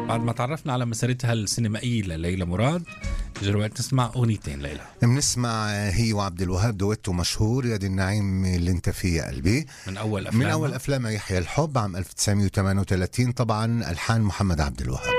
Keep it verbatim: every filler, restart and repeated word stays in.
بعد ما تعرفنا على مسيرتها السينمائية لليلى مراد، جربت نسمع أغنيتين ليلى. بنسمع هي وعبد الوهاب دويتو مشهور، يا دي النعيم اللي انت فيه يا قلبي، من أول أفلام من أول أفلام يحيى الحب عام ألف وتسعمية وثمانية وثلاثين، طبعا ألحان محمد عبد الوهاب.